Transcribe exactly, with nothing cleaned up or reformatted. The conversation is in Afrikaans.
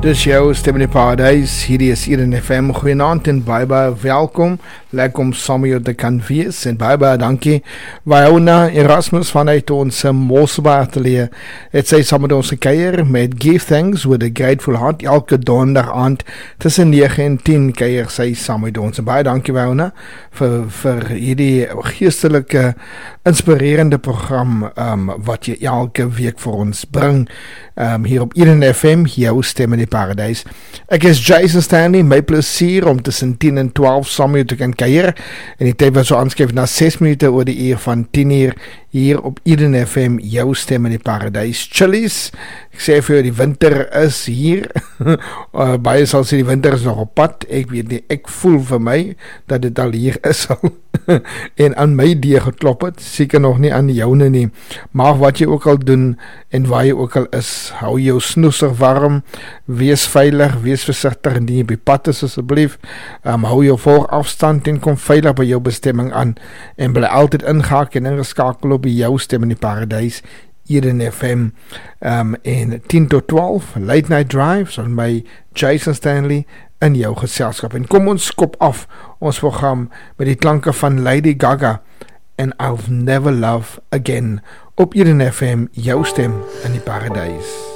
Dis jou stem in die paradijs, hierdie is hier in F M, goeienaand en baie baie welkom, lekker om saam met jou te kan wees, en baie baie dankie, Wyona Erasmus vanuit ons Mosselbaai atelier, het sy saam met ons gekeier met Give Thanks with a Grateful Heart, elke donderdag aand, tussen nege en tien keier sy saam met ons, en baie dankie Wyona, vir, vir hierdie geestelike, inspirerende program, um, wat jy elke week vir ons bring, um, hier op Eden F M, jou stem in die paradijs. Ek is Jason Stanley, my plesier om tussen tien en twaalf saam met jou te kan kuier, en die tyd wat so aanskryf na ses minute oor die uur van tien uur, hier op Eden F M, jou stem in die paradijs. Chillies, ek sê vir jou, die winter is hier, uh, baie sal sê die winter is nog op pad, ek weet nie, ek voel vir my, dat dit al hier is al, en aan my deur geklop het, seker nog nie aan joune nie, maar wat jy ook al doen, en waar jy ook al is, hou jou snoesig warm, wees veilig, wees versigtig, en die jy by pad is asseblief, um, hou jou volg afstand, en kom veilig by jou bestemming aan, en bly altyd ingehaak en ingeskakel op by jou stem in die paradijs, Eden F M, um, en tien tot twaalf, Late Night Drives, aan my Jason Stanley, in jou geselskap. En kom ons kop af, ons program, met die klanke van Lady Gaga, and I'll Never Love Again, op Eden F M, jou stem in die paradijs.